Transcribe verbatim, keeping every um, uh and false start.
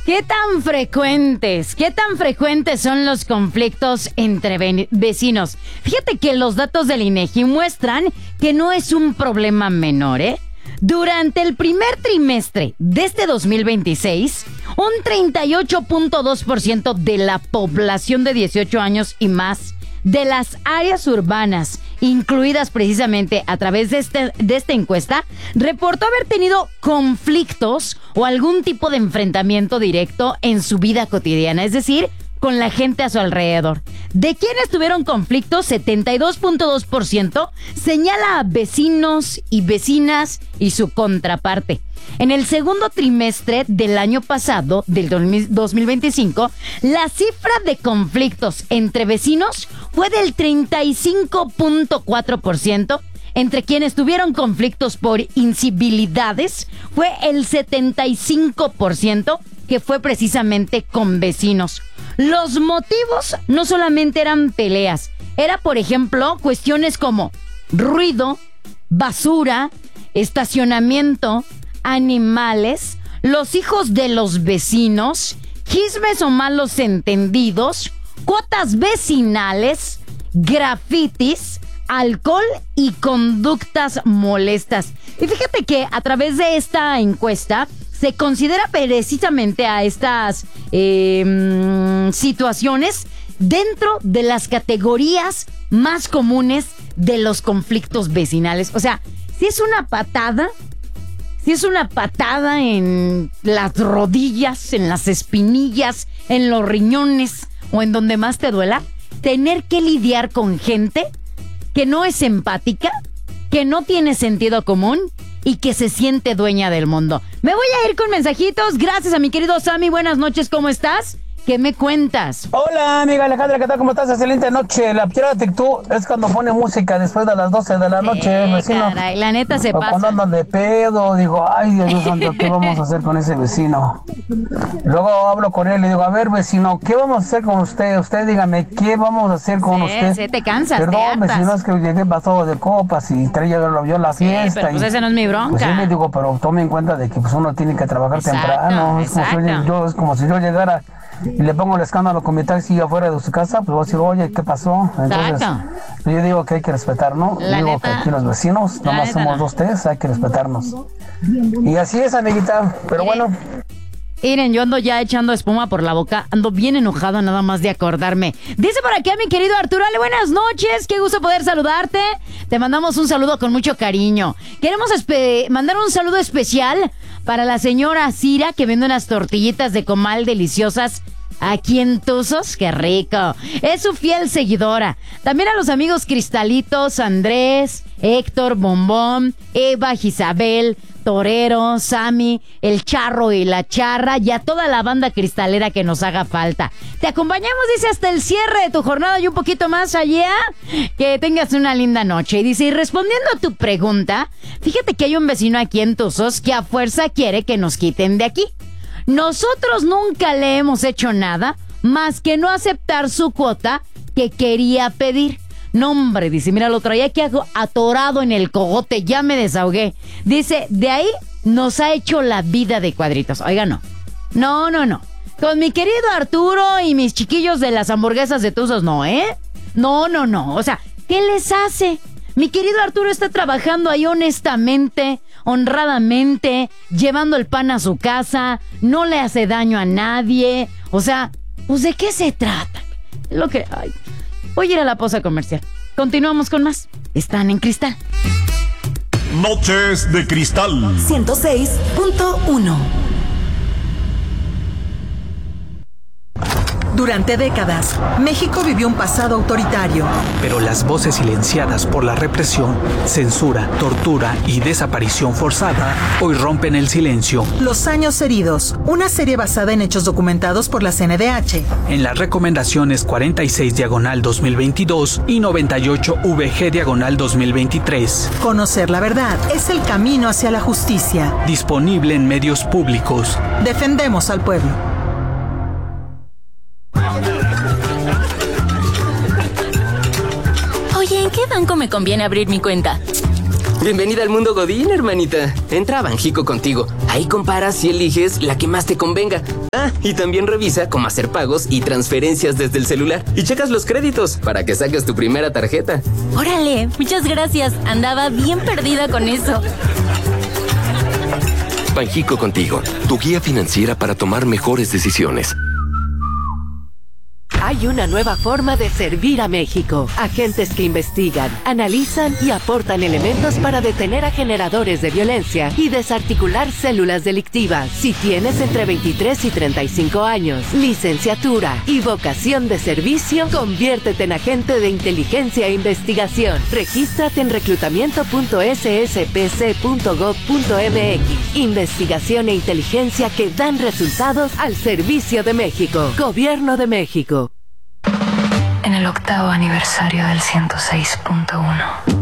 ¿Qué tan frecuentes, qué tan frecuentes son los conflictos entre ve- vecinos? Fíjate que los datos del INEGI muestran que no es un problema menor, ¿eh? Durante el primer trimestre de este dos mil veintiséis, un treinta y ocho punto dos por ciento de la población de dieciocho años y más de las áreas urbanas, incluidas precisamente a través de, este, de esta encuesta, reportó haber tenido conflictos o algún tipo de enfrentamiento directo en su vida cotidiana, es decir, con la gente a su alrededor. De quienes tuvieron conflictos, setenta y dos punto dos por ciento señala a vecinos y vecinas y su contraparte. En el segundo trimestre del año pasado, del dos mil veinticinco, la cifra de conflictos entre vecinos fue del treinta y cinco punto cuatro por ciento. Entre quienes tuvieron conflictos por incivilidades fue el setenta y cinco por ciento, que fue precisamente con vecinos. Los motivos no solamente eran peleas, era por ejemplo cuestiones como ruido, basura, estacionamiento, animales, los hijos de los vecinos, chismes o malos entendidos, cuotas vecinales, grafitis, alcohol y conductas molestas. Y fíjate que a través de esta encuesta se considera precisamente a estas eh, situaciones dentro de las categorías más comunes de los conflictos vecinales. O sea, si es una patada, si es una patada en las rodillas, en las espinillas, en los riñones o en donde más te duela, tener que lidiar con gente que no es empática, que no tiene sentido común y que se siente dueña del mundo. Me voy a ir con mensajitos. Gracias a mi querido Sammy. Buenas noches, ¿cómo estás? ¿Qué me cuentas? Hola, amiga Alejandra, ¿qué tal? ¿Cómo estás? Excelente noche. La piedra de tú es cuando pone música después de las doce de la noche, eh, vecino. Caray, la neta se o pasa. cuando andan de pedo, digo, ay, Dios santo, ¿qué vamos a hacer con ese vecino? Luego hablo con él y digo, a ver, vecino, ¿qué vamos a hacer con usted? Usted dígame, ¿qué vamos a hacer con Sí, usted? sí, te cansas, Perdón, te hartas. vecino, es que llegué pasado de copas y traía yo la Sí, fiesta. pero pues y, esa no es mi bronca. Pues sí, le digo, pero tome en cuenta de que pues uno tiene que trabajar Exacto, temprano. Es como, si, exacto. yo, es como si yo llegara y le pongo el escándalo con mi taxi afuera de su casa, pues voy a decir, oye, ¿qué pasó? Entonces, Exacto. yo digo que hay que respetar, ¿no? La digo neta, que aquí los vecinos, la nomás neta somos no. dos, tres, hay que respetarnos. Y así es, amiguita, pero Mire, bueno. Miren, yo ando ya echando espuma por la boca, ando bien enojado nada más de acordarme. Dice por aquí a mi querido Arturo, Ale, buenas noches, qué gusto poder saludarte. Te mandamos un saludo con mucho cariño. Queremos espe- mandar un saludo especial para la señora Cira, que vende unas tortillitas de comal deliciosas aquí en Tuzos. ¡Qué rico! Es su fiel seguidora. También a los amigos Cristalitos, Andrés, Héctor, Bombón, Eva, Isabel, Torero, Sammy, El Charro y La Charra y a toda la banda cristalera que nos haga falta. Te acompañamos, dice, hasta el cierre de tu jornada y un poquito más allá. Que tengas una linda noche. Y dice, y respondiendo a tu pregunta, fíjate que hay un vecino aquí en Tuzos que a fuerza quiere que nos quiten de aquí. Nosotros nunca le hemos hecho nada más que no aceptar su cuota que quería pedir. No, hombre, dice, mira, lo traía aquí atorado en el cogote, ya me desahogué. Dice, de ahí nos ha hecho la vida de cuadritos. Oiga, no. No, no, no. Con mi querido Arturo y mis chiquillos de las hamburguesas de Tuzos, no, ¿eh? No, no, no. O sea, ¿qué les hace? Mi querido Arturo está trabajando ahí honestamente, honradamente, llevando el pan a su casa, no le hace daño a nadie. O sea, pues ¿de qué se trata? Lo que... Ay. Voy a ir a la pausa comercial. Continuamos con más. Están en Cristal. Noches de Cristal. ciento seis punto uno. Durante décadas, México vivió un pasado autoritario. Pero las voces silenciadas por la represión, censura, tortura y desaparición forzada hoy rompen el silencio. Los años heridos, una serie basada en hechos documentados por la C N D H. En las recomendaciones cuarenta y seis diagonal dos mil veintidós y noventa y ocho V G diagonal dos mil veintitrés. Conocer la verdad es el camino hacia la justicia. Disponible en medios públicos. Defendemos al pueblo. Oye, ¿en qué banco me conviene abrir mi cuenta? Bienvenida al mundo Godín, hermanita. Entra a Banjico Contigo. Ahí comparas y eliges la que más te convenga. Ah, y también revisa cómo hacer pagos y transferencias desde el celular. Y checas los créditos para que saques tu primera tarjeta. Órale, muchas gracias. Andaba bien perdida con eso. Banjico Contigo, tu guía financiera para tomar mejores decisiones. Hay una nueva forma de servir a México. Agentes que investigan, analizan y aportan elementos para detener a generadores de violencia y desarticular células delictivas. Si tienes entre veintitrés y treinta y cinco años, licenciatura y vocación de servicio, conviértete en agente de inteligencia e investigación. Regístrate en reclutamiento punto s s p c punto gov punto m x. Investigación e inteligencia que dan resultados al servicio de México. Gobierno de México. En el octavo aniversario del ciento seis punto uno.